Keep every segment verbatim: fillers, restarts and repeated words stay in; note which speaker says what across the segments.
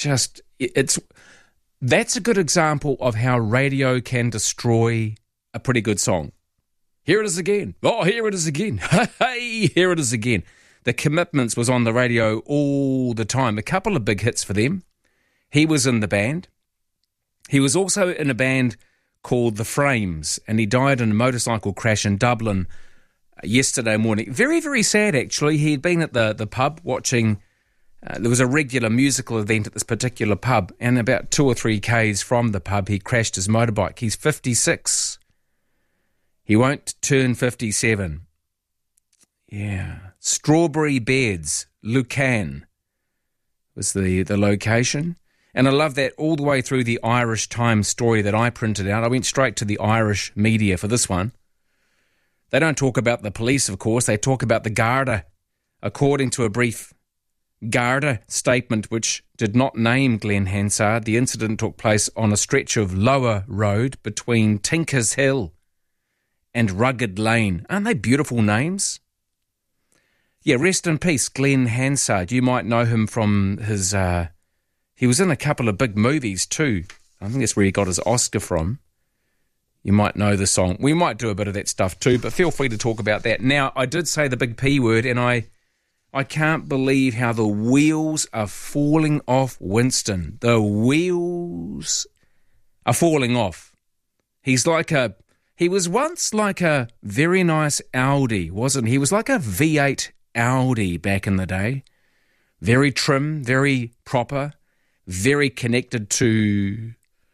Speaker 1: just, it's that's a good example of how radio can destroy a pretty good song. Here it is again. Oh, here it is again. Hey, here it is again. The Commitments was on the radio all the time. A couple of big hits for them. He was in the band. He was also in a band called The Frames, and he died in a motorcycle crash in Dublin yesterday morning. Very, very sad, actually. He had been at the, the pub watching... Uh, there was a regular musical event at this particular pub, and about two or three k's from the pub, he crashed his motorbike. He's fifty-six. He won't turn fifty-seven. Yeah. Strawberry Beds, Lucan was the, the location. And I love that all the way through the Irish Times story that I printed out. I went straight to the Irish media for this one. They don't talk about the police, of course. They talk about the Garda. According to a brief Garda statement which did not name Glenn Hansard, the incident took place on a stretch of Lower Road between Tinkers Hill and Rugged Lane. Aren't they beautiful names? Yeah, rest in peace, Glenn Hansard. You might know him from his... Uh, he was in a couple of big movies too. I think that's where he got his Oscar from. You might know the song. We might do a bit of that stuff too, but feel free to talk about that. Now, I did say the big P word, and I... I can't believe how the wheels are falling off Winston. The wheels are falling off. He's like a... He was once like a very nice Audi, wasn't he? He was like a V eight Audi back in the day. Very trim, very proper, very connected to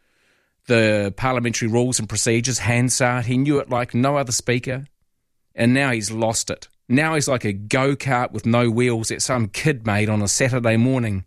Speaker 1: the parliamentary rules and procedures. Hansard, he knew it like no other speaker. And now he's lost it. Now he's like a go-kart with no wheels that some kid made on a Saturday morning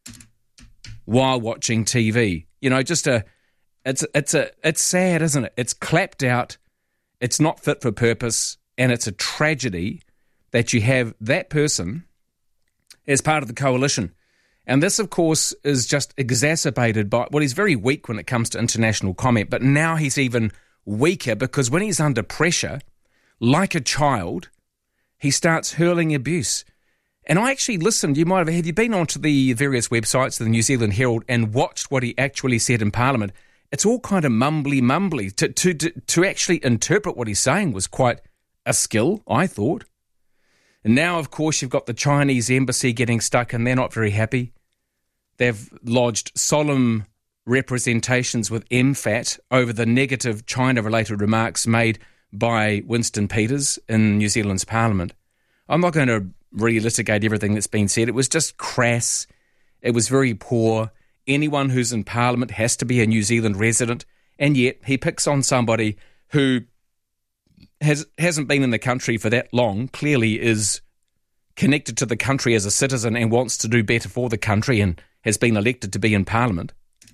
Speaker 1: while watching T V. You know, just a, it's it's a, it's sad, isn't it? It's clapped out, it's not fit for purpose, and it's a tragedy that you have that person as part of the coalition. And this, of course, is just exacerbated by, well, he's very weak when it comes to international comment, but now he's even weaker because when he's under pressure, like a child, he starts hurling abuse. And I actually listened, you might have, have you been onto the various websites of the New Zealand Herald and watched what he actually said in Parliament? It's all kind of mumbly-mumbly. To, to, to, to actually interpret what he's saying was quite a skill, I thought. And now, of course, you've got the Chinese embassy getting stuck and they're not very happy. They've lodged solemn representations with M FAT over the negative China-related remarks made by Winston Peters in New Zealand's Parliament. I'm not going to relitigate everything that's been said. It was just crass. It was very poor. Anyone who's in Parliament has to be a New Zealand resident, and yet he picks on somebody who has, hasn't been in the country for that long, clearly is connected to the country as a citizen and wants to do better for the country and has been elected to be in Parliament,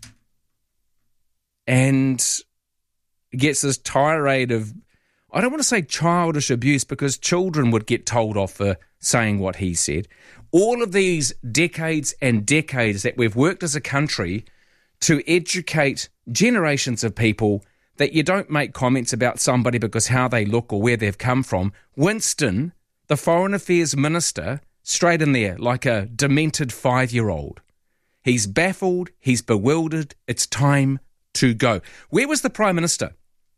Speaker 1: and gets this tirade of, I don't want to say childish abuse because children would get told off for saying what he said. All of these decades and decades that we've worked as a country to educate generations of people that you don't make comments about somebody because how they look or where they've come from. Winston, the Foreign Affairs Minister, straight in there like a demented five-year-old. He's baffled, he's bewildered, it's time to go. Where was the Prime Minister?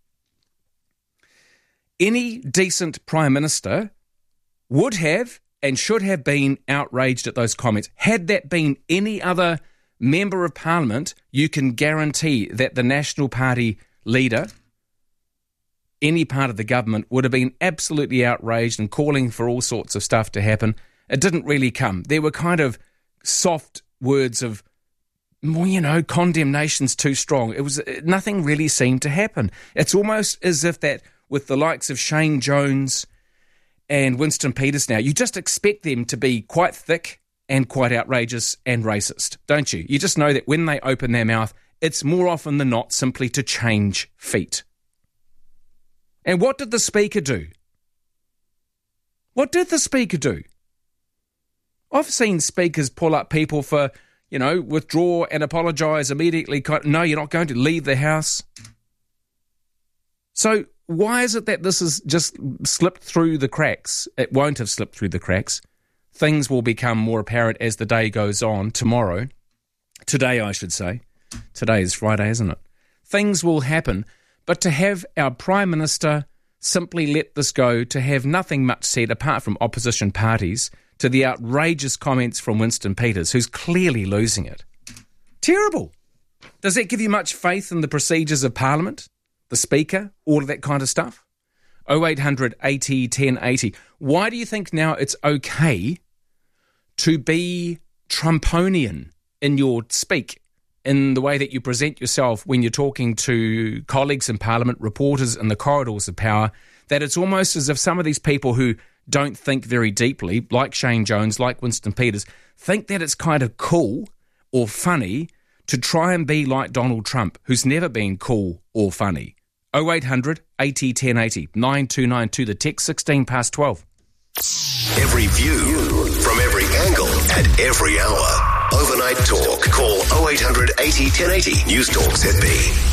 Speaker 1: Any decent Prime Minister would have and should have been outraged at those comments. Had that been any other Member of Parliament, you can guarantee that the National Party leader, any part of the government, would have been absolutely outraged and calling for all sorts of stuff to happen. It didn't really come. There were kind of soft words of, well, you know, condemnation's too strong. It was nothing really seemed to happen. It's almost as if that with the likes of Shane Jones and Winston Peters now, you just expect them to be quite thick and quite outrageous and racist, don't you? You just know that when they open their mouth, it's more often than not simply to change feet. And what did the Speaker do? What did the Speaker do? I've seen Speakers pull up people for, you know, withdraw and apologise immediately. No, you're not going to leave the House. So why is it that this has just slipped through the cracks? It won't have slipped through the cracks. Things will become more apparent as the day goes on tomorrow. Today, I should say. Today is Friday, isn't it? Things will happen, but to have our Prime Minister simply let this go, to have nothing much said apart from opposition parties, to the outrageous comments from Winston Peters, who's clearly losing it. Terrible. Does that give you much faith in the procedures of Parliament, the Speaker, all of that kind of stuff? oh eight hundred eighty ten eighty. Why do you think now it's okay to be Trumponian in your speak, in the way that you present yourself when you're talking to colleagues in Parliament, reporters in the corridors of power, that it's almost as if some of these people who don't think very deeply, like Shane Jones, like Winston Peters, think that it's kind of cool or funny to try and be like Donald Trump, who's never been cool or funny. oh eight hundred eighty ten eighty, nine two nine two, the text sixteen past twelve.
Speaker 2: Every view from every angle at every hour. Overnight Talk. Call oh eight hundred eighty ten eighty. News Talk Z B.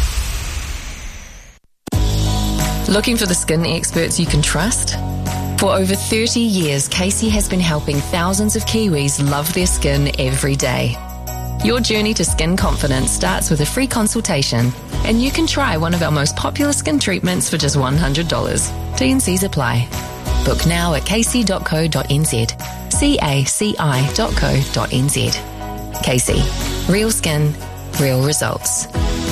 Speaker 3: Looking for the skin experts you can trust? For over thirty years, Casey has been helping thousands of Kiwis love their skin every day. Your journey to skin confidence starts with a free consultation, and you can try one of our most popular skin treatments for just one hundred dollars. T and Cs apply. Book now at casey dot co dot n z. C A C I dot co dot n z. Casey. Real skin, real results.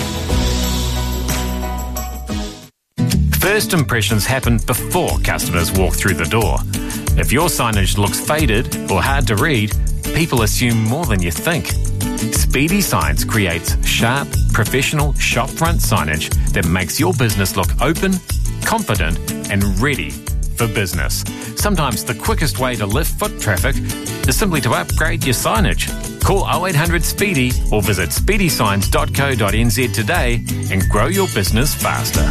Speaker 4: First impressions happen before customers walk through the door. If your signage looks faded or hard to read, people assume more than you think. Speedy Signs creates sharp, professional shopfront signage that makes your business look open, confident, and ready for business. Sometimes the quickest way to lift foot traffic is simply to upgrade your signage. Call oh eight hundred SPEEDY or visit speedy signs dot co dot n z today and grow your business faster.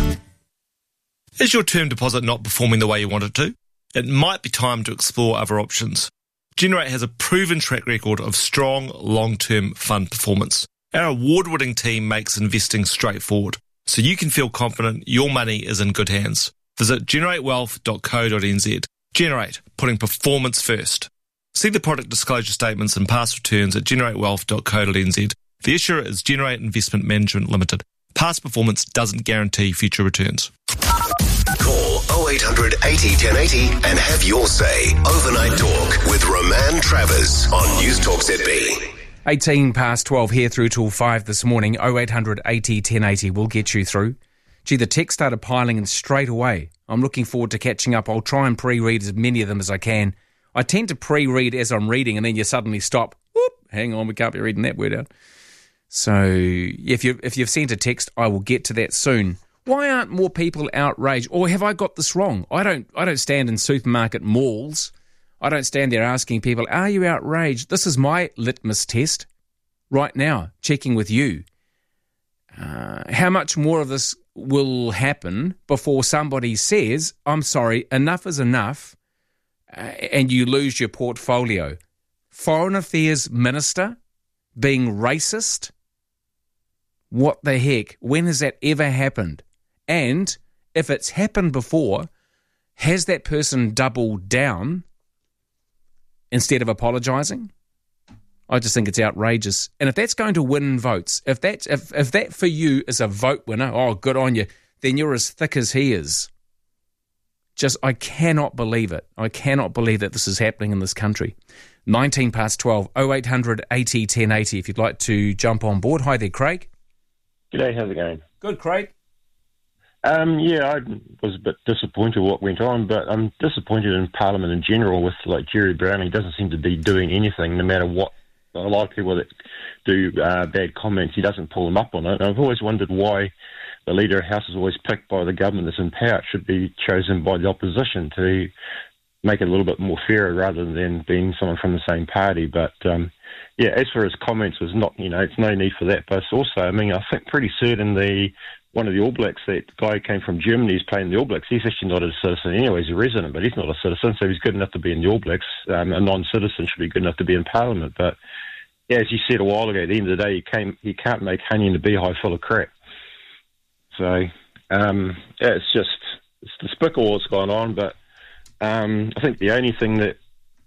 Speaker 5: Is your term deposit not performing the way you want it to? It might be time to explore other options. Generate has a proven track record of strong, long-term fund performance. Our award-winning team makes investing straightforward, so you can feel confident your money is in good hands. Visit generate wealth dot co dot n z. Generate, putting performance first. See the product disclosure statements and past returns at generate wealth dot co dot n z. The issuer is Generate Investment Management Limited. Past performance doesn't guarantee future returns.
Speaker 2: Call oh eight hundred eighty ten eighty and have your say. Overnight Talk with Roman Travers on News Talk Z B.
Speaker 1: eighteen past twelve here through till five this morning. oh eight hundred eighty ten eighty will get you through. Gee, the text started piling in straight away. I'm looking forward to catching up. I'll try and pre-read as many of them as I can. I tend to pre-read as I'm reading and then you suddenly stop. Whoop, hang on, we can't be reading that word out. So if, you, if you've sent a text, I will get to that soon. Why aren't more people outraged? Or have I got this wrong? I don't I don't stand in supermarket malls. I don't stand there asking people, are you outraged? This is my litmus test right now, checking with you. Uh, how much more of this will happen before somebody says, I'm sorry, enough is enough, uh, and you lose your portfolio? Foreign Affairs Minister being racist? What the heck? When has that ever happened? And if it's happened before, has that person doubled down instead of apologising? I just think it's outrageous. And if that's going to win votes, if that, if, if that for you is a vote winner, oh, good on you, then you're as thick as he is. Just, I cannot believe it. I cannot believe that this is happening in this country. nineteen past twelve, oh eight hundred eighty ten eighty if you'd like to jump on board. Hi there, Craig.
Speaker 6: G'day, how's it going?
Speaker 1: Good, Craig.
Speaker 6: Um, yeah, I was a bit disappointed what went on, but I'm disappointed in Parliament in general with, like, Jerry Brown. He doesn't seem to be doing anything, no matter what. A lot of people that do uh, bad comments, he doesn't pull them up on it. And I've always wondered why the Leader of the House is always picked by the government that's in power. It should be chosen by the opposition to make it a little bit more fairer rather than being someone from the same party. But, um, yeah, as for his comments, was not, you know, it's no need for that. But it's also, I mean, I think pretty certain the one of the All Blacks, that guy who came from Germany, is playing the All Blacks. He's actually not a citizen anyway. He's a resident, but he's not a citizen, so he's good enough to be in the All Blacks. Um, a non-citizen should be good enough to be in Parliament. But, yeah, as you said a while ago, at the end of the day, you, came, you can't make honey in a beehive full of crap. So, um, yeah, it's just it's despicable what's going on, but um, I think the only thing that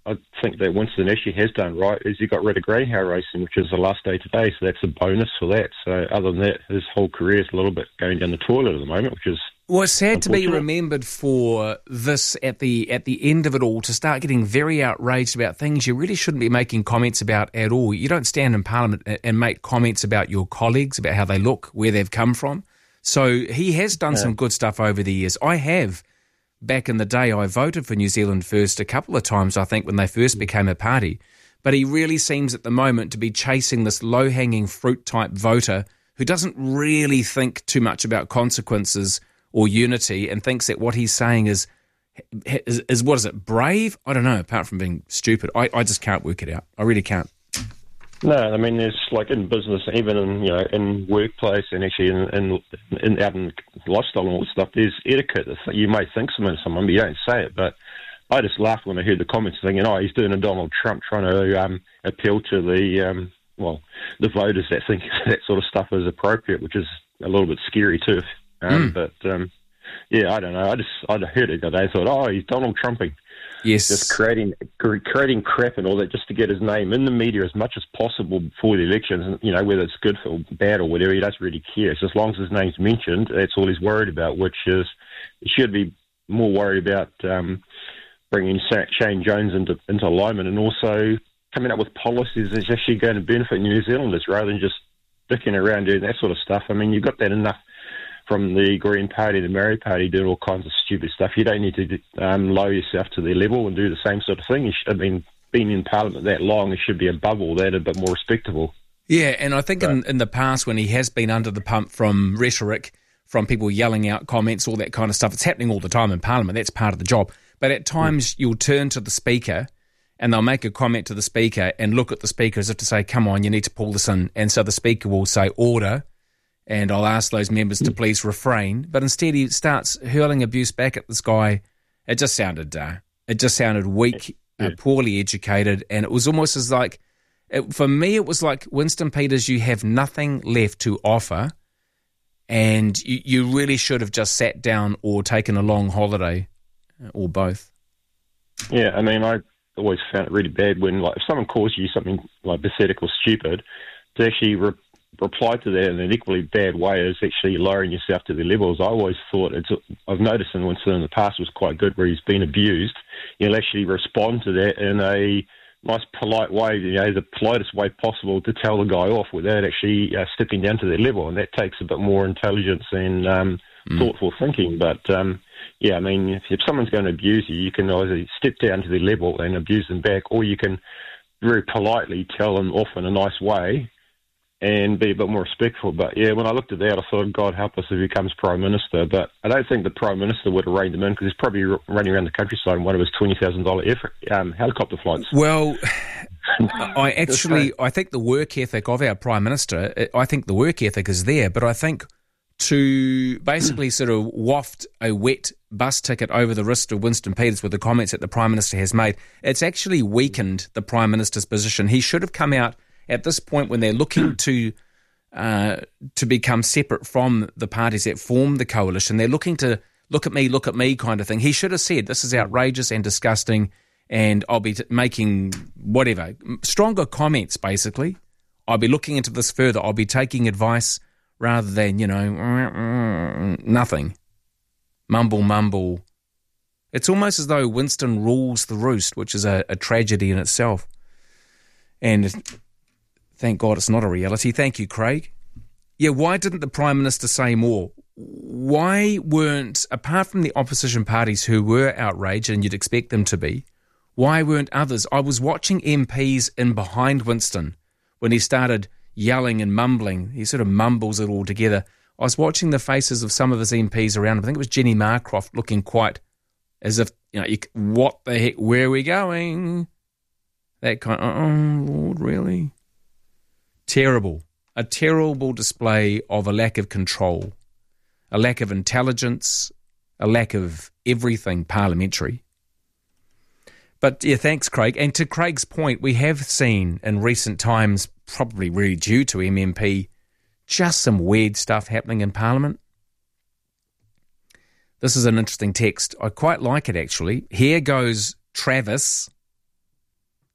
Speaker 6: I think that Winston actually has done right is he got rid of greyhound racing, which is the last day today, so that's a bonus for that. So other than that, his whole career is a little bit going down the toilet at the moment, which is
Speaker 1: well, it's sad to be remembered for this at the at the end of it all, to start getting very outraged about things you really shouldn't be making comments about at all. You don't stand in Parliament and make comments about your colleagues, about how they look, where they've come from. So he has done yeah. some good stuff over the years. I have. Back in the day, I voted for New Zealand First a couple of times, I think, when they first became a party. But he really seems at the moment to be chasing this low-hanging fruit-type voter who doesn't really think too much about consequences or unity and thinks that what he's saying is, is, is what is it, brave? I don't know, apart from being stupid. I, I just can't work it out. I really can't.
Speaker 6: No, I mean, there's like in business, even in, you know, in workplace and actually in, in, in out in lifestyle and all this stuff, there's etiquette. You may think something to someone, but you don't say it. But I just laughed when I heard the comments thinking, oh, he's doing a Donald Trump trying to um, appeal to the, um, well, the voters that think that sort of stuff is appropriate, which is a little bit scary too. Um, mm. But, um, yeah, I don't know. I just I heard it the other day and thought, oh, he's Donald Trumping.
Speaker 1: Yes.
Speaker 6: Just creating creating crap and all that just to get his name in the media as much as possible before the elections. And, you know, whether it's good or bad or whatever, he doesn't really care. So as long as his name's mentioned, that's all he's worried about, which is he should be more worried about um, bringing Shane Jones into, into alignment and also coming up with policies that's actually going to benefit New Zealanders rather than just dicking around doing that sort of stuff. I mean, you've got that enough from the Green Party, the Maori Party, doing all kinds of stupid stuff. You don't need to um, lower yourself to their level and do the same sort of thing. You should, I mean, being in Parliament that long, it should be above all that, a bit more respectable.
Speaker 1: Yeah, and I think but, in, in the past when he has been under the pump from rhetoric, from people yelling out comments, all that kind of stuff, it's happening all the time in Parliament. That's part of the job. But at times you'll turn to the Speaker and they'll make a comment to the Speaker and look at the Speaker as if to say, come on, you need to pull this in. And so the Speaker will say, order, and I'll ask those members to please refrain. But instead he starts hurling abuse back at this guy. It just sounded uh, it just sounded weak, yeah. uh, poorly educated, and it was almost as like, it, for me it was like, Winston Peters, you have nothing left to offer, and you, you really should have just sat down or taken a long holiday, or both.
Speaker 6: Yeah, I mean, I always found it really bad when, like, if someone calls you something like pathetic or stupid, to actually re- reply to that in an equally bad way is actually lowering yourself to their levels. I always thought, it's, I've noticed in Winston in the past was quite good where he's been abused. You'll actually respond to that in a nice, polite way, you know, the politest way possible to tell the guy off without actually uh, stepping down to their level. And that takes a bit more intelligence and um, mm. thoughtful thinking. But, um, yeah, I mean, if, if someone's going to abuse you, you can either step down to their level and abuse them back, or you can very politely tell them off in a nice way and be a bit more respectful. But, yeah, when I looked at that, I thought, God help us if he becomes Prime Minister. But I don't think the Prime Minister would have reined him in because he's probably running around the countryside in one of his twenty thousand dollars um, helicopter flights.
Speaker 1: Well, I actually, I think the work ethic of our Prime Minister, I think the work ethic is there, but I think to basically sort of waft a wet bus ticket over the wrist of Winston Peters with the comments that the Prime Minister has made, it's actually weakened the Prime Minister's position. He should have come out at this point when they're looking to uh, to become separate from the parties that form the coalition. They're looking to look at me, look at me kind of thing. He should have said, this is outrageous and disgusting, and I'll be t- making whatever, stronger comments, basically. I'll be looking into this further. I'll be taking advice rather than, you know, nothing. Mumble, mumble. It's almost as though Winston rules the roost, which is a, a tragedy in itself. And thank God it's not a reality. Thank you, Craig. Yeah, why didn't the Prime Minister say more? Why weren't, apart from the opposition parties who were outraged, and you'd expect them to be, why weren't others? I was watching M Ps in behind Winston when he started yelling and mumbling. He sort of mumbles it all together. I was watching the faces of some of his M Ps around him. I think it was Jenny Marcroft looking quite as if, you know, you, what the heck, where are we going? That kind of, oh, Lord, really? Terrible. A terrible display of a lack of control, a lack of intelligence, a lack of everything parliamentary. But, yeah, thanks, Craig. And to Craig's point, we have seen in recent times, probably really due to M M P, just some weird stuff happening in Parliament. This is an interesting text. I quite like it, actually. Here goes Travis.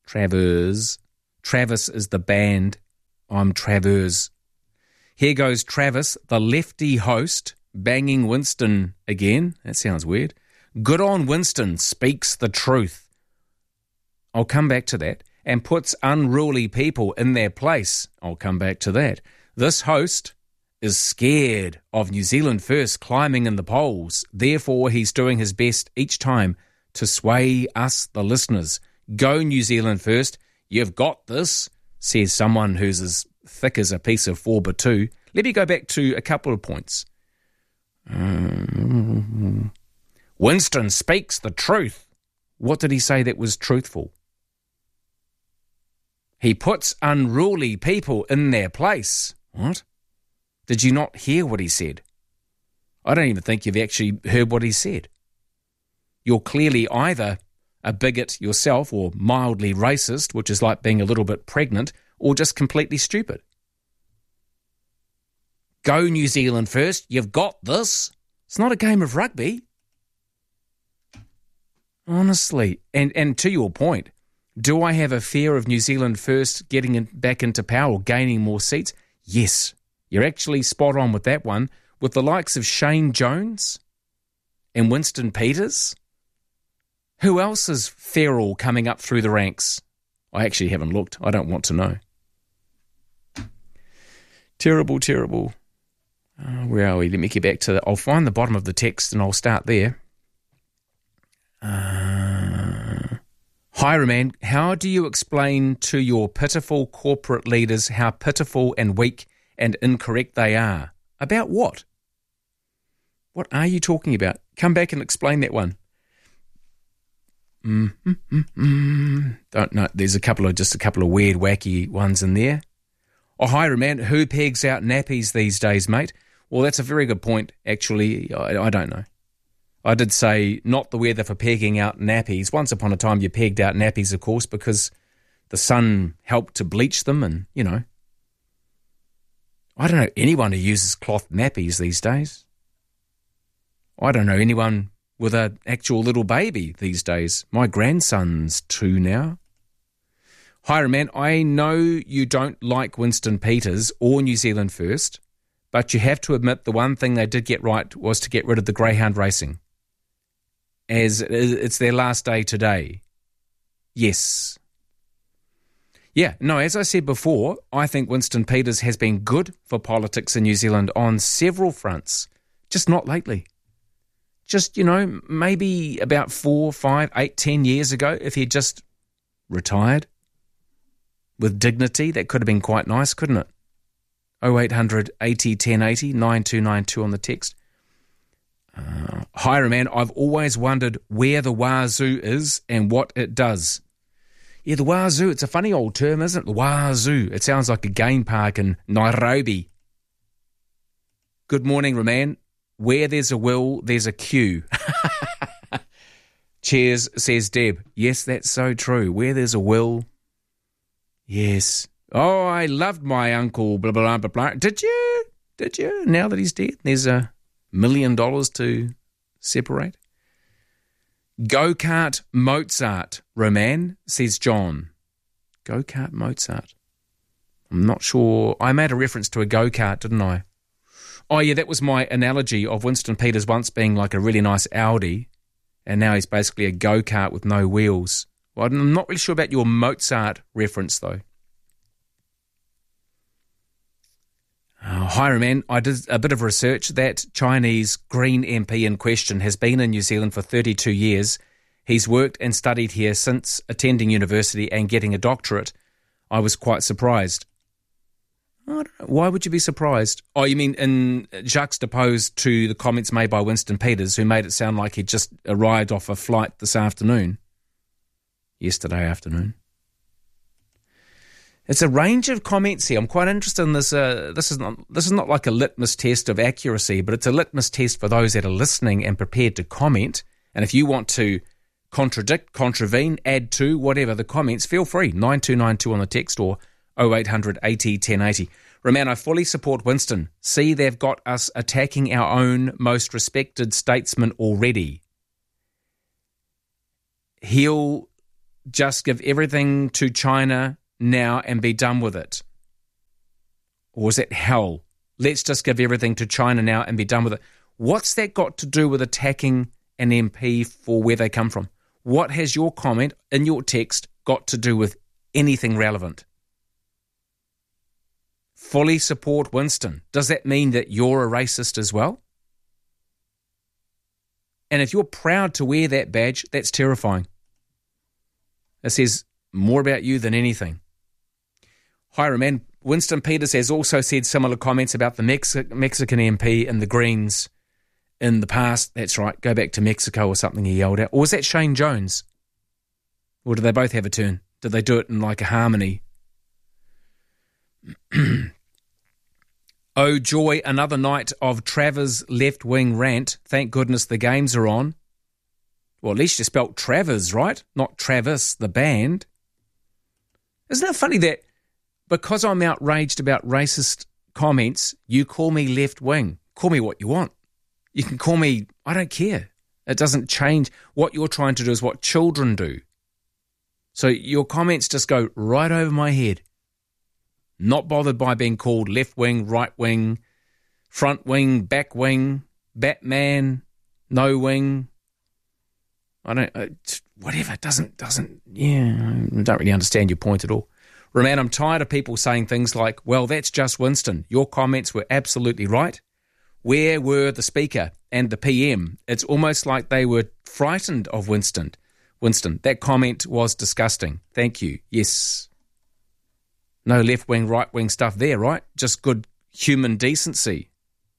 Speaker 1: Travers. Travis is the band. I'm Travers. Here goes Travis, the lefty host, banging Winston again. That sounds weird. Good on Winston, speaks the truth. I'll come back to that. And puts unruly people in their place. I'll come back to that. This host is scared of New Zealand First climbing in the polls. Therefore, he's doing his best each time to sway us, the listeners. Go New Zealand First. You've got this, says someone who's as thick as a piece of four by two. Let me go back to a couple of points. Um, Winston speaks the truth. What did he say that was truthful? He puts unruly people in their place. What? Did you not hear what he said? I don't even think you've actually heard what he said. You're clearly either a bigot yourself or mildly racist, which is like being a little bit pregnant, or just completely stupid. Go New Zealand First. You've got this. It's not a game of rugby. Honestly. And, and to your point, do I have a fear of New Zealand First getting in, back into power or gaining more seats? Yes. You're actually spot on with that one. With the likes of Shane Jones and Winston Peters. Who else is feral coming up through the ranks? I actually haven't looked. I don't want to know. Terrible, terrible. Uh, where are we? Let me get back to that. I'll find the bottom of the text and I'll start there. Uh... Hi, Roman. How do you explain to your pitiful corporate leaders how pitiful and weak and incorrect they are? About what? What are you talking about? Come back and explain that one. Mm-hmm. Don't know. There's a couple of just a couple of weird, wacky ones in there. Oh, hi, Roman. Who pegs out nappies these days, mate? Well, that's a very good point. Actually, I, I don't know. I did say not the weather for pegging out nappies. Once upon a time you pegged out nappies, of course, because the sun helped to bleach them and, you know. I don't know anyone who uses cloth nappies these days. I don't know anyone with an actual little baby these days. My grandson's two now. Hi, man. I know you don't like Winston Peters or New Zealand First, but you have to admit the one thing they did get right was to get rid of the greyhound racing. As it's their last day today. Yes. Yeah, no, as I said before, I think Winston Peters has been good for politics in New Zealand on several fronts, just not lately. Just, you know, maybe about four, five, eight, ten years ago, if he had just retired with dignity, that could have been quite nice, couldn't it? oh eight hundred eighty ten eighty, nine two nine two on the text. Uh, Hi, man. I've always wondered where the wazoo is and what it does. Yeah, the wazoo, it's a funny old term, isn't it? The wazoo. It sounds like a game park in Nairobi. Good morning, Roman. Where there's a will, there's a queue. Cheers, says Deb. Yes, that's so true. Where there's a will, yes. Oh, I loved my uncle, blah, blah, blah, blah, blah. Did you? Did you? Now that he's dead, there's a million dollars to separate. Go-kart Mozart, Roman, says John. Go-kart Mozart. I'm not sure. I made a reference to a go-kart, didn't I? Oh, yeah, that was my analogy of Winston Peters once being like a really nice Audi, and now he's basically a go-kart with no wheels. Well, I'm not really sure about your Mozart reference, though. Oh, hi, Roman. I did a bit of research. That Chinese Green M P in question has been in New Zealand for thirty-two years. He's worked and studied here since attending university and getting a doctorate. I was quite surprised. I don't know. Why would you be surprised? Oh, you mean in juxtaposed to the comments made by Winston Peters, who made it sound like he'd just arrived off a flight this afternoon. Yesterday afternoon. It's a range of comments here. I'm quite interested in this. Uh, this is not this is not like a litmus test of accuracy, but it's a litmus test for those that are listening and prepared to comment. And if you want to contradict, contravene, add to, whatever the comments, feel free. nine two nine two on the text or oh eight hundred eighty ten eighty. Roman, I fully support Winston. See, they've got us attacking our own most respected statesman already. He'll just give everything to China now and be done with it? Or is it hell? Let's just give everything to China now and be done with it. What's that got to do with attacking an M P for where they come from? What has your comment in your text got to do with anything relevant? Fully support Winston. Does that mean that you're a racist as well? And if you're proud to wear that badge, that's terrifying. It says more about you than anything. Hi, Roman. Winston Peters has also said similar comments about the Mexi- Mexican M P and the Greens in the past. That's right, go back to Mexico or something he yelled out. Or was that Shane Jones? Or did they both have a turn? Did they do it in like a harmony? Oh, joy, another night of Travers' left-wing rant. Thank goodness the games are on. Well, at least you spelt Travers, right? Not Travis, the band. Isn't it funny that because I'm outraged about racist comments, you call me left-wing? Call me what you want. You can call me, I don't care. It doesn't change. What you're trying to do is what children do. So your comments just go right over my head. Not bothered by being called left-wing, right-wing, front-wing, back-wing, Batman, no-wing. I don't, uh, whatever, doesn't, doesn't, yeah, I don't really understand your point at all. Roman, I'm tired of people saying things like, well, that's just Winston. Your comments were absolutely right. Where were the Speaker and the P M? It's almost like they were frightened of Winston. Winston, that comment was disgusting. Thank you. Yes. No left-wing, right-wing stuff there, right? Just good human decency.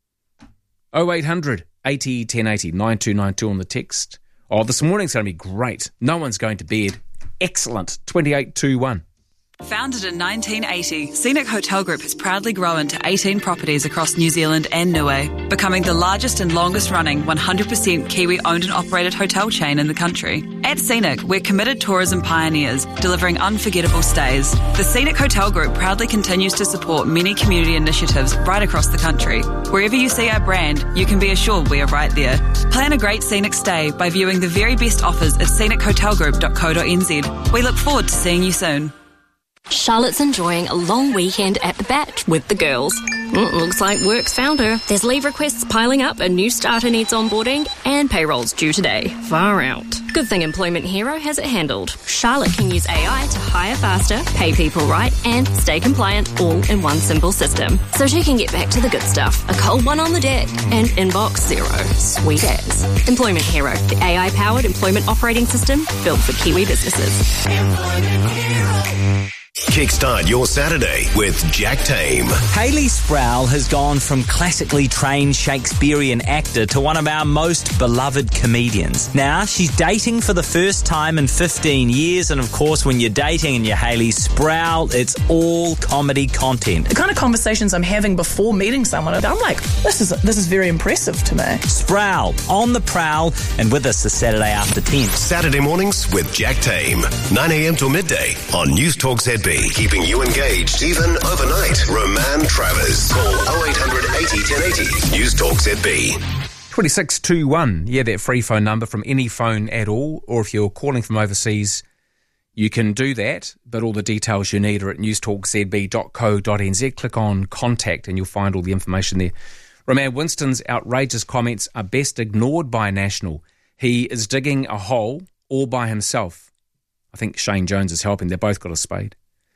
Speaker 1: oh eight hundred eighty ten eighty, nine two nine two on the text. Oh, this morning's going to be great. No one's going to bed. Excellent. twenty-eight two one.
Speaker 7: Founded in nineteen eighty, Scenic Hotel Group has proudly grown to eighteen properties across New Zealand and Niue, becoming the largest and longest running one hundred percent Kiwi owned and operated hotel chain in the country. At Scenic, we're committed tourism pioneers, delivering unforgettable stays. The Scenic Hotel Group proudly continues to support many community initiatives right across the country. Wherever you see our brand, you can be assured we are right there. Plan a great scenic stay by viewing the very best offers at scenic hotel group dot co dot n z. We look forward to seeing you soon.
Speaker 8: Charlotte's enjoying a long weekend at the Bat with the girls. Mm, looks like work's found her. There's leave requests piling up, a new starter needs onboarding, and payroll's due today. Far out. Good thing Employment Hero has it handled. Charlotte can use A I to hire faster, pay people right, and stay compliant all in one simple system. So she can get back to the good stuff. A cold one on the deck and inbox zero. Sweet as. Employment Hero, the A I-powered employment operating system built for Kiwi businesses.
Speaker 2: Employment Hero. Kickstart your Saturday with Jack Tame.
Speaker 9: Hayley Sproul has gone from classically trained Shakespearean actor to one of our most beloved comedians. Now, she's dating for the first time in fifteen years, and of course, when you're dating and you're Hayley Sproul, it's all comedy content.
Speaker 10: The kind of conversations I'm having before meeting someone, I'm like, this is this is very impressive to me.
Speaker 9: Sproul, on the prowl, and with us this Saturday after ten.
Speaker 2: Saturday mornings with Jack Tame, nine a.m. till midday on News Talk Z B. Keeping you engaged even overnight. Roman Travers. Call oh eight hundred eighty ten eighty. News Talk Z B.
Speaker 1: twenty-six two one. Yeah, that free phone number from any phone at all. Or if you're calling from overseas, you can do that. But all the details you need are at news talk z b dot co dot n z. Click on contact and you'll find all the information there. Roman, Winston's outrageous comments are best ignored by National. He is digging a hole all by himself. I think Shane Jones is helping. They've both got a spade.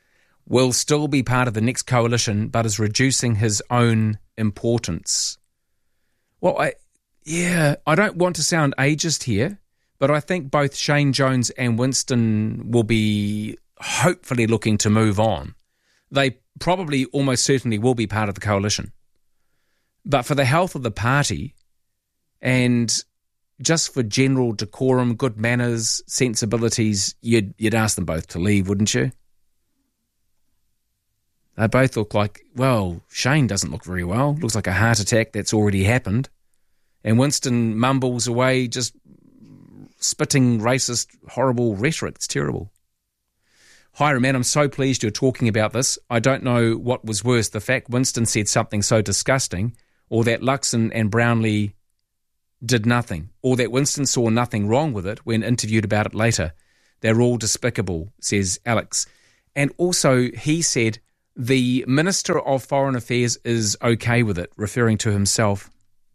Speaker 1: Will still be part of the next coalition, but is reducing his own importance. Well, I, yeah, I don't want to sound ageist here, but I think both Shane Jones and Winston will be hopefully looking to move on. They probably almost certainly will be part of the coalition. But for the health of the party and just for general decorum, good manners, sensibilities, you'd, you'd ask them both to leave, wouldn't you? They both look like, well, Shane doesn't look very well. Looks like a heart attack that's already happened. And Winston mumbles away, just spitting racist, horrible rhetoric. It's terrible. Hi, Roman, I'm so pleased you're talking about this. I don't know what was worse, the fact Winston said something so disgusting, or that Luxon and Brownlee did nothing, or that Winston saw nothing wrong with it when interviewed about it later. They're all despicable, says Alex. And also, he said the Minister of Foreign Affairs is okay with it, referring to himself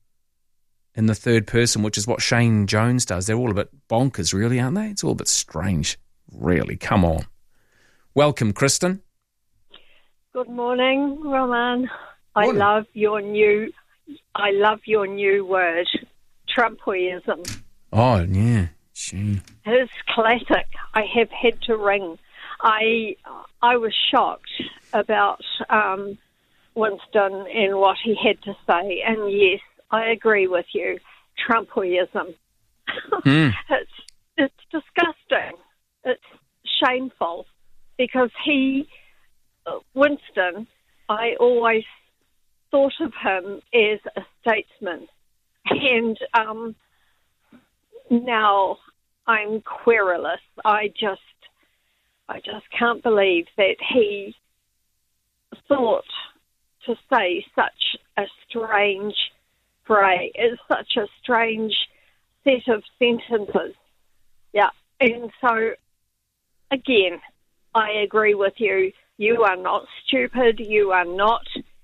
Speaker 1: in the third person, which is what Shane Jones does. They're all a bit bonkers, really, aren't they? It's all a bit strange, really. Come on. Welcome, Kristen.
Speaker 11: Good morning, Roman. I
Speaker 1: Morning.
Speaker 11: love your new, I love your new word, Trumpism.
Speaker 1: Oh, yeah. Gee.
Speaker 11: It's classic. I have had to ring. I I was shocked about um, Winston and what he had to say, and yes, I agree with you. Trumpism. Mm. It's it's disgusting. It's shameful because he, Winston, I always thought of him as a statesman, and um, now I'm querulous. I just, I just can't believe that he thought to say such a strange phrase, such a strange set of sentences. Yeah, and so again, I agree with you. You are not stupid. You are not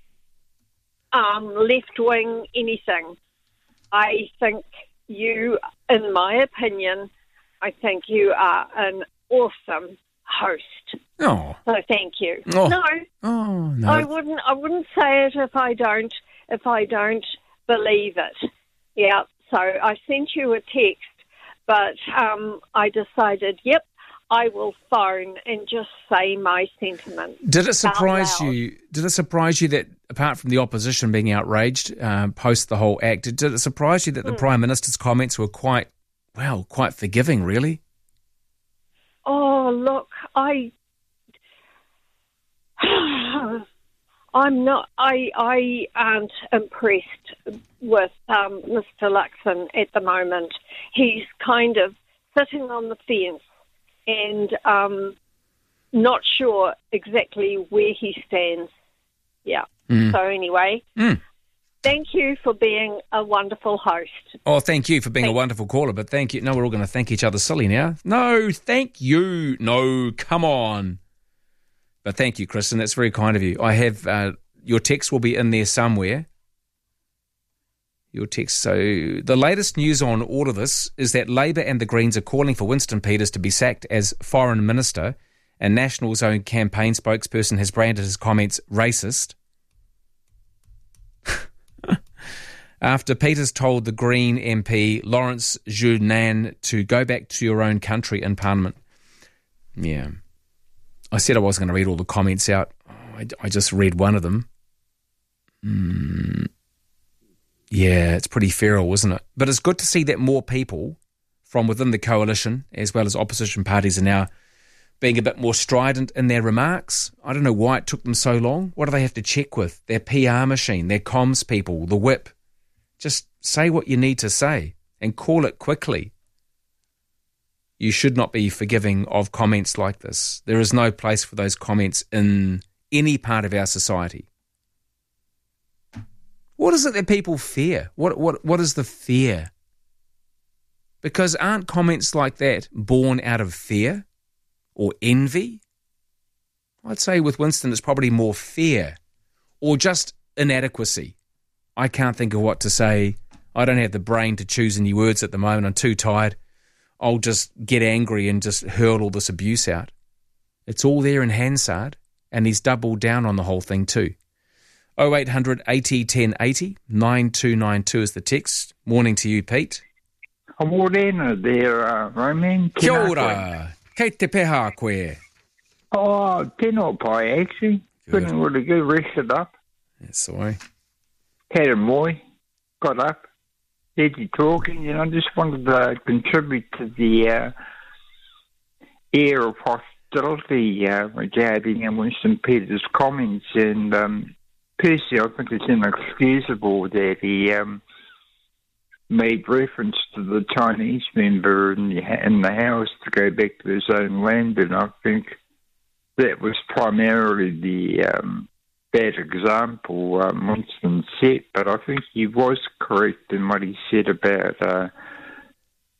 Speaker 11: um, left-wing anything. I think you, in my opinion, I think you are an awesome host.
Speaker 1: Oh.
Speaker 11: So thank you.
Speaker 1: Oh.
Speaker 11: No,
Speaker 1: Oh, no.
Speaker 11: I wouldn't. I wouldn't say it if I don't. If I don't believe it. Yeah. So I sent you a text, but um, I decided, yep, I will phone and just say my sentiment.
Speaker 1: Did it surprise
Speaker 11: out loud.
Speaker 1: you? Did it surprise you that, apart from the opposition being outraged uh, post the whole act, did it surprise you that the
Speaker 11: Hmm.
Speaker 1: Prime Minister's comments were quite, well, quite forgiving, really?
Speaker 11: Oh, look, I, I'm not. I I aren't impressed with um, Mister Luxon at the moment. He's kind of sitting on the fence and um, not sure exactly where he stands. Yeah.
Speaker 1: Mm.
Speaker 11: So anyway,
Speaker 1: Mm.
Speaker 11: thank you for being a wonderful host.
Speaker 1: Oh, thank you for being a wonderful caller, but thank you. No, we're all going to thank each other silly now. No, thank you. No, come on. But thank you, Kristen. That's very kind of you. I have, uh, your text will be in there somewhere. Your text. So the latest news on all of this is that Labour and the Greens are calling for Winston Peters to be sacked as Foreign Minister, and National's own campaign spokesperson has branded his comments racist. After Peters told the Green M P Lawrence Junan to go back to your own country in Parliament. Yeah. I said I wasn't going to read all the comments out. Oh, I, I just read one of them. Mm. Yeah, it's pretty feral, isn't it? But it's good to see that more people from within the coalition, as well as opposition parties, are now being a bit more strident in their remarks. I don't know why it took them so long. What do they have to check with? Their P R machine, their comms people, the whip. Just say what you need to say and call it quickly. You should not be forgiving of comments like this. There is no place for those comments in any part of our society. What is it that people fear? What what what is the fear? Because aren't comments like that born out of fear or envy? I'd say with Winston it's probably more fear or just inadequacy. I can't think of what to say. I don't have the brain to choose any words at the moment. I'm too tired. I'll just get angry and just hurl all this abuse out. It's all there in Hansard, and he's doubled down on the whole thing too. oh eight hundred eighty ten eighty, nine two nine two is the text. Morning to you, Pete.
Speaker 12: Morena there, uh, Roman.
Speaker 1: Kia ora. Kei te peha koe.
Speaker 12: Oh, tēnā pai, actually.
Speaker 1: Good.
Speaker 12: Feeling really good, rested up.
Speaker 1: Yeah, sorry.
Speaker 12: Had a moi, got up, heard you talking, you know, just wanted to contribute to the uh, air of hostility uh, regarding uh, Winston Peters' comments. And um, personally, I think it's inexcusable that he um, made reference to the Chinese member in the, in the House to go back to his own land, and I think that was primarily the um, bad example um, Winston set, but I think he was correct in what he said about uh,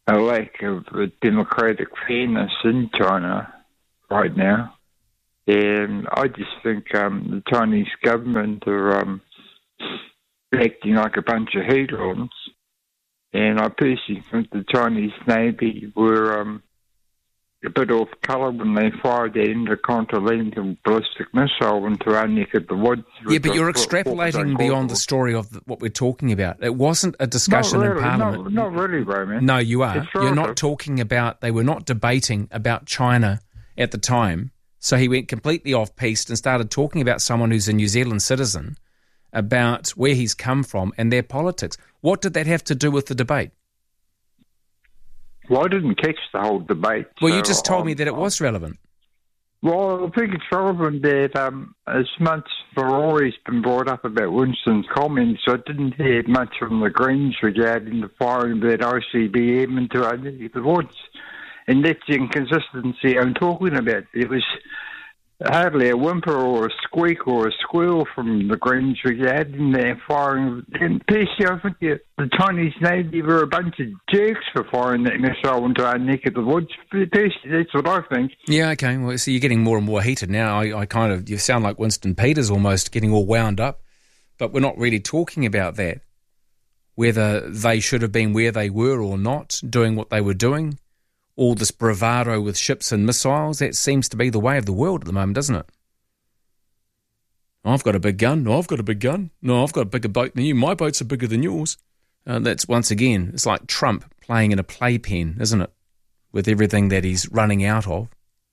Speaker 12: a lack of uh, democratic fairness in China right now. And I just think um, the Chinese government are um, acting like a bunch of hoodlums. And I personally think the Chinese Navy were um, a bit off colour when they fired that intercontinental ballistic missile into our neck of the woods.
Speaker 1: Yeah, but you're extrapolating beyond the story of the, what we're talking about. It wasn't a discussion
Speaker 12: not really,
Speaker 1: in Parliament.
Speaker 12: Not, not really, Roman.
Speaker 1: No, you are.
Speaker 12: It's
Speaker 1: You're not talking about, they were not debating about China at the time. So he went completely off-piste and started talking about someone who's a New Zealand citizen, about where he's come from and their politics. What did that have to do with the debate?
Speaker 12: Well, I didn't catch the whole debate.
Speaker 1: Well,
Speaker 12: so
Speaker 1: you just told
Speaker 12: I'm,
Speaker 1: me that it was relevant.
Speaker 12: Well, I think it's relevant that um, as much Ferrari's been brought up about Winston's comments, I didn't hear much from the Greens regarding the firing of that I C B M into our neck of the woods. And that's the inconsistency I'm talking about. It was hardly a whimper or a squeak or a squeal from the Greens regarding their firing. And personally, I think the, the Chinese Navy were a bunch of jerks for firing that missile into our neck of the woods. Personally, that's what I think.
Speaker 1: Yeah, okay. Well, so you're getting more and more heated now. I, I kind of, you sound like Winston Peters almost, getting all wound up. But we're not really talking about that. Whether they should have been where they were or not, doing what they were doing. All this bravado with ships and missiles, that seems to be the way of the world at the moment, doesn't it? I've got a big gun. No, I've got a big gun. No, I've got a bigger boat than you. My boats are bigger than yours. Uh, that's, once again, it's like Trump playing in a playpen, isn't it? With everything that he's running out of.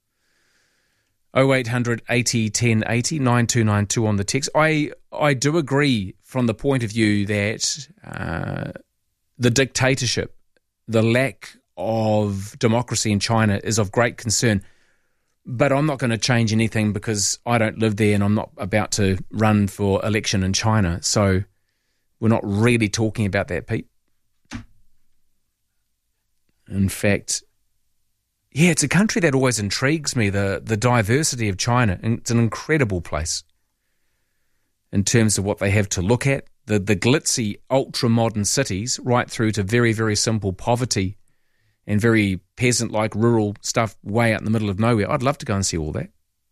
Speaker 1: oh eight hundred eighty ten eighty, nine two nine two on the text. I, I do agree from the point of view that uh, the dictatorship, the lack of democracy in China is of great concern. But I'm not going to change anything because I don't live there and I'm not about to run for election in China. So we're not really talking about that, Pete. In fact, yeah, it's a country that always intrigues me, the, the diversity of China. And it's an incredible place in terms of what they have to look at, the, the glitzy, ultra-modern cities, right through to very, very simple poverty and very peasant-like rural stuff way out in the middle of nowhere. I'd love to go and see all that.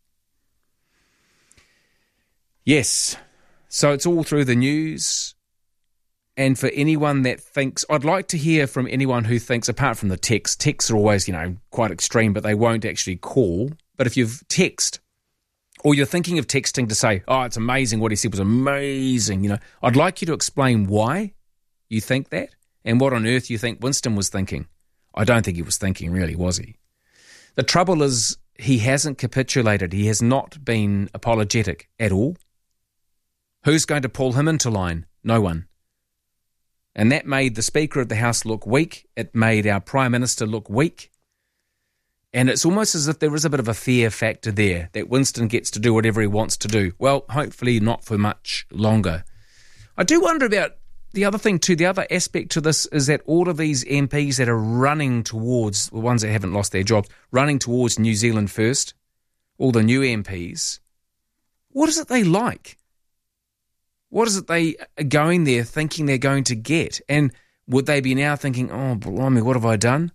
Speaker 1: Yes, so it's all through the news. And for anyone that thinks, I'd like to hear from anyone who thinks, apart from the texts, texts are always, you know, quite extreme, but they won't actually call. But if you've text, or you're thinking of texting to say, oh, it's amazing, what he said was amazing, you know, I'd like you to explain why you think that and what on earth you think Winston was thinking. I don't think he was thinking, really, was he? The trouble is he hasn't capitulated. He has not been apologetic at all. Who's going to pull him into line? No one. And that made the Speaker of the House look weak. It made our Prime Minister look weak. And it's almost as if there is a bit of a fear factor there, that Winston gets to do whatever he wants to do. Well, hopefully not for much longer. I do wonder about the other thing too, the other aspect to this is that all of these M Ps that are running towards, the ones that haven't lost their jobs, running towards New Zealand First, all the new M Ps, what is it they like? What is it they are going there thinking they're going to get? And would they be now thinking, oh, blimey, what have I done?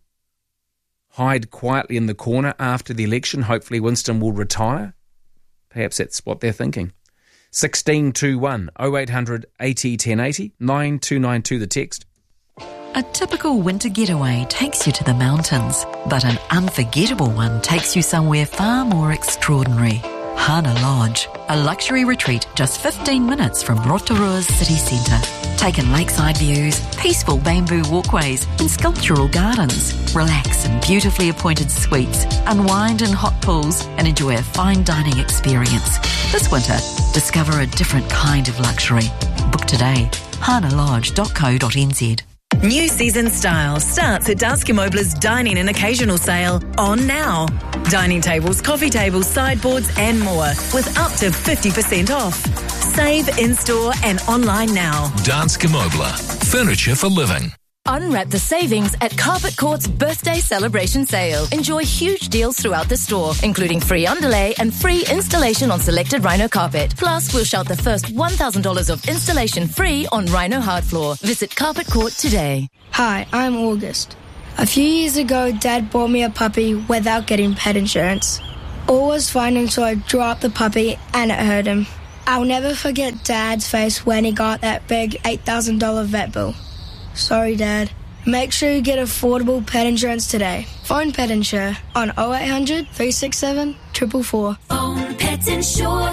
Speaker 1: Hide quietly in the corner after the election, hopefully Winston will retire? Perhaps that's what they're thinking. sixteen two one, oh eight hundred eighty ten eighty, nine two nine two the text.
Speaker 13: A typical winter getaway takes you to the mountains, but an unforgettable one takes you somewhere far more extraordinary. Hana Lodge, a luxury retreat just fifteen minutes from Rotorua's city centre. Take in lakeside views, peaceful bamboo walkways and sculptural gardens. Relax in beautifully appointed suites, unwind in hot pools and enjoy a fine dining experience. This winter, discover a different kind of luxury. Book today, hana lodge dot co dot n z.
Speaker 14: New season style starts at Danske Møbler's Dining and Occasional Sale on now. Dining tables, coffee tables, sideboards and more with up to fifty percent off. Save in-store and online now.
Speaker 15: Danske Møbler. Furniture for living.
Speaker 16: Unwrap the savings at Carpet Court's birthday celebration sale. Enjoy huge deals throughout the store, including free underlay and free installation on selected Rhino carpet. Plus, we'll shout the first one thousand dollars of installation free on Rhino hard floor. Visit Carpet Court today.
Speaker 17: Hi, I'm August. A few years ago, Dad bought me a puppy without getting pet insurance. All was fine until I dropped the puppy and it hurt him. I'll never forget Dad's face when he got that big eight thousand dollars vet bill. Sorry, Dad. Make sure you get affordable pet insurance today. Phone Pet Insure on oh eight hundred, three six seven, four four four.
Speaker 18: Phone Pet Insure.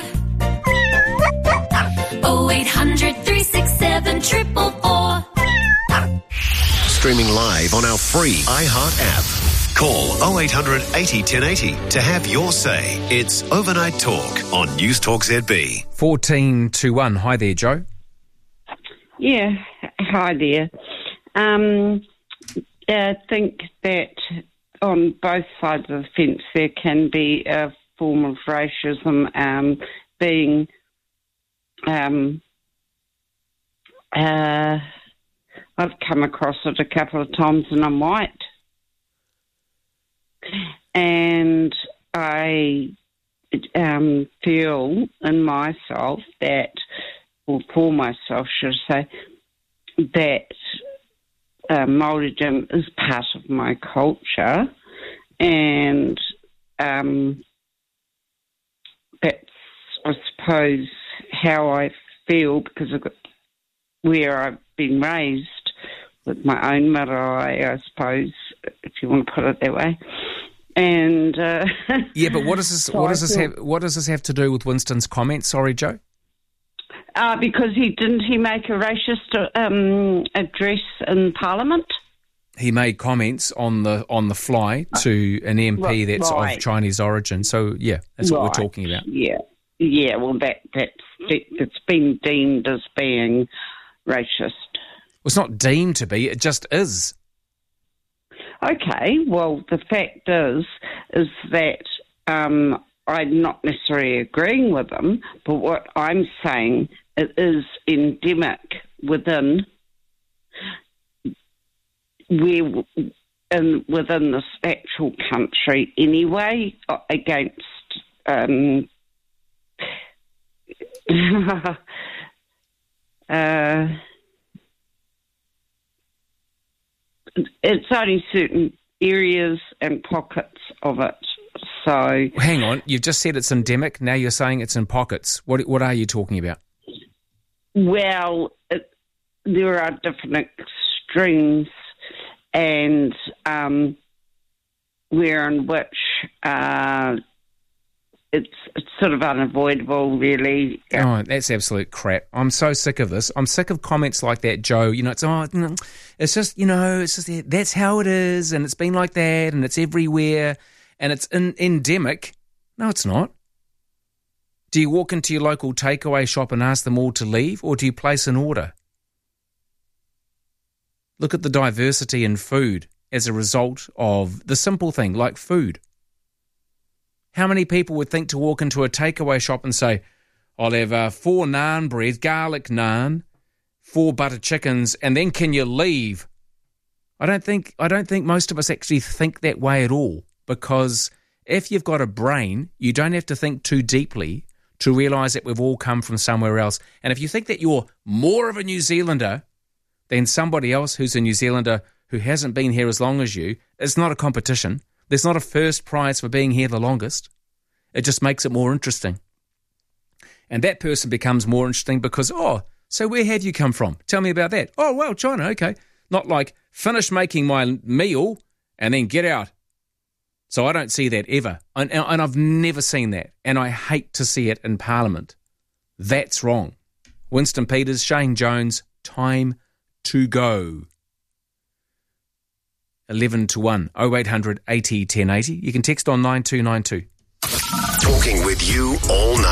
Speaker 18: oh eight hundred, three six seven, four four four.
Speaker 2: Streaming live on our free iHeart app. Call oh eight hundred, eighty, ten eighty to have your say. It's Overnight Talk on News Talk Z B.
Speaker 1: fourteen to one. Hi there, Joe.
Speaker 19: Yeah, hi there. Um, I think that on both sides of the fence there can be a form of racism, um, being um, uh, I've come across it a couple of times and I'm white. And I um, feel in myself that, or for myself, should I say, that uh, Māoridom is part of my culture, and um, that's, I suppose, how I feel because of where I've been raised with my own marae, I suppose, if you want to put it that way. And uh,
Speaker 1: yeah, but what does this?
Speaker 19: so
Speaker 1: what does this
Speaker 19: feel,
Speaker 1: have? What does this have to do with Winston's comment? Sorry, Joe.
Speaker 19: Uh, because he didn't he make a racist um, address in Parliament?
Speaker 1: He made comments on the on the fly to an M P
Speaker 19: Right,
Speaker 1: that's
Speaker 19: right.
Speaker 1: of Chinese origin. So yeah, that's what
Speaker 19: Right.
Speaker 1: we're talking about.
Speaker 19: Yeah, yeah. Well, that that's it's been deemed as being racist.
Speaker 1: Well, it's not deemed to be; it just is.
Speaker 19: Okay, well, the fact is, is that um, I'm not necessarily agreeing with them, but what I'm saying, it is endemic within where, in, within this actual country anyway, uh, against um, uh, it's only certain areas and pockets of it. So
Speaker 1: Hang on, you've just said it's endemic. Now you're saying it's in pockets. What what are you talking about?
Speaker 19: Well, it, there are different extremes, and um, where in which uh, it's it's sort of unavoidable, really.
Speaker 1: Oh, that's absolute crap. I'm so sick of this. I'm sick of comments like that, Joe. You know, it's oh, you know, it's just you know, it's just that's how it is, and it's been like that, and it's everywhere, and it's in, endemic. No, it's not. Do you walk into your local takeaway shop and ask them all to leave, or do you place an order? Look at the diversity in food as a result of the simple thing like food. How many people would think to walk into a takeaway shop and say, I'll have uh, four naan bread, garlic naan, four butter chickens, and then can you leave? I don't think I don't think most of us actually think that way at all, because if you've got a brain, you don't have to think too deeply to realise that we've all come from somewhere else. And if you think that you're more of a New Zealander than somebody else who's a New Zealander who hasn't been here as long as you, it's not a competition. There's not a first prize for being here the longest. It just makes it more interesting. And that person becomes more interesting because, oh, so where had you come from? Tell me about that. Oh, well, China, okay. Not like, finish making my meal and then get out. So I don't see that ever. And, and I've never seen that. And I hate to see it in Parliament. That's wrong. Winston Peters, Shane Jones, time to go. eleven to one, oh eight hundred, eighty, ten eighty. You can text on nine two nine two.
Speaker 2: Talking with you all night.